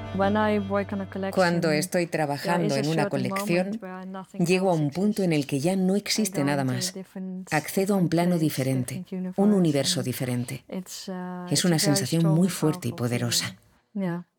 Cuando estoy trabajando en una colección, llego a un punto en el que ya no existe nada más. Accedo a un plano diferente, un universo diferente. Es una sensación muy fuerte y poderosa.